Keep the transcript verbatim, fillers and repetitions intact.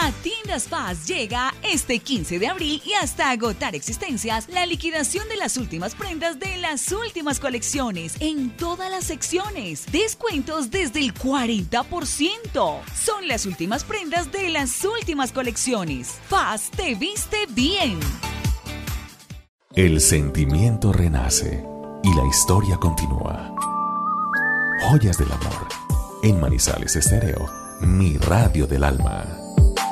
A Tiendas Paz llega este quince de abril y hasta agotar existencias la liquidación de las últimas prendas de las últimas colecciones en todas las secciones. Descuentos desde el cuarenta por ciento. Son las últimas prendas de las últimas colecciones. Paz te viste bien. El sentimiento renace y la historia continúa. Joyas del amor. En Manizales Estéreo, mi radio del alma.